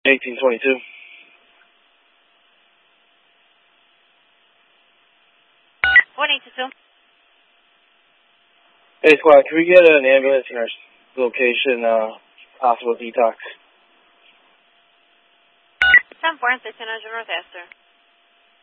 1822. Hey, squad, can we get an ambulance in our location, possible detox? 10-4, 1600 North Astor.